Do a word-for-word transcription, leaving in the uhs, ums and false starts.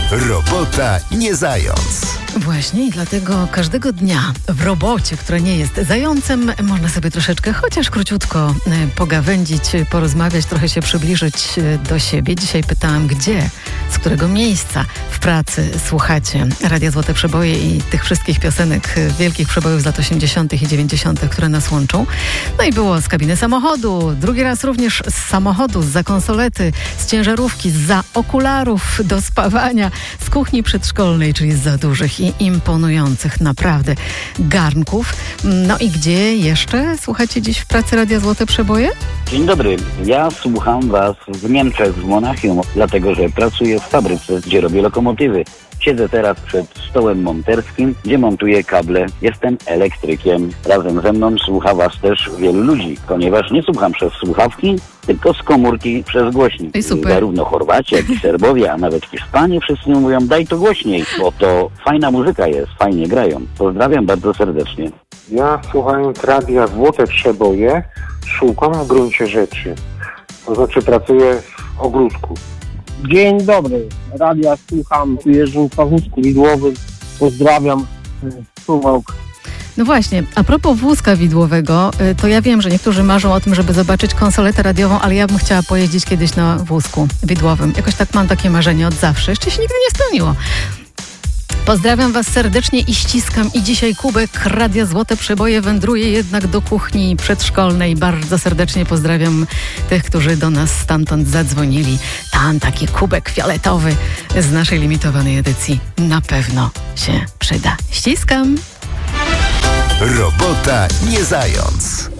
Robota nie zając. Właśnie i dlatego każdego dnia w robocie, która nie jest zającem, można sobie troszeczkę, chociaż króciutko pogawędzić, porozmawiać, trochę się przybliżyć do siebie. Dzisiaj pytałam, gdzie, z którego miejsca w pracy słuchacie Radia Złote Przeboje i tych wszystkich piosenek, wielkich przebojów z lat osiemdziesiątych i dziewięćdziesiątych, które nas łączą. No i było z kabiny samochodu, drugi raz również z samochodu, zza konsolety, z ciężarówki, zza okularów do spawania, z kuchni przedszkolnej, czyli z za dużych i imponujących naprawdę garnków. No i gdzie jeszcze słuchacie dziś w pracy Radia Złote Przeboje? Dzień dobry, ja słucham Was w Niemczech, w Monachium, dlatego że pracuję w fabryce, gdzie robię lokomotywy. Siedzę teraz przed stołem monterskim, gdzie montuję kable. Jestem elektrykiem. Razem ze mną słucha Was też wielu ludzi, ponieważ nie słucham przez słuchawki, tylko z komórki przez głośnik. I super. Zarówno Chorwaci, jak i Serbowie, a nawet Hiszpanie wszyscy mówią, daj to głośniej, bo to fajna muzyka jest, fajnie grają. Pozdrawiam bardzo serdecznie. Ja słuchając Radia Złote Przeboje szukam w gruncie rzeczy. To znaczy pracuję w ogródku. Dzień dobry, radia słucham, tu jeżdżę w wózku widłowym, pozdrawiam, Suwałk. No właśnie, a propos wózka widłowego, to ja wiem, że niektórzy marzą o tym, żeby zobaczyć konsoletę radiową, ale ja bym chciała pojeździć kiedyś na wózku widłowym. Jakoś tak mam takie marzenie od zawsze, jeszcze się nigdy nie spełniło. Pozdrawiam Was serdecznie i ściskam. I dzisiaj kubek Radia Złote Przeboje wędruje jednak do kuchni przedszkolnej. Bardzo serdecznie pozdrawiam tych, którzy do nas stamtąd zadzwonili. Tam taki kubek fioletowy z naszej limitowanej edycji na pewno się przyda. Ściskam. Robota nie zając.